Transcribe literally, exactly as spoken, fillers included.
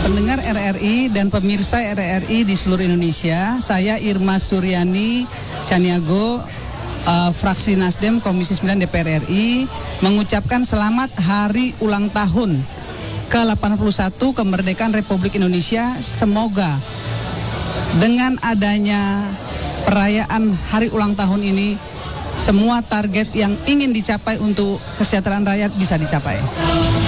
Pendengar R R I dan pemirsa R R I di seluruh Indonesia, saya Irma Suryani Caniago, uh, fraksi Nasdem Komisi sembilan D P R R I, mengucapkan selamat hari ulang tahun ke delapan puluh satu kemerdekaan Republik Indonesia. Semoga dengan adanya perayaan hari ulang tahun ini, semua target yang ingin dicapai untuk kesejahteraan rakyat bisa dicapai.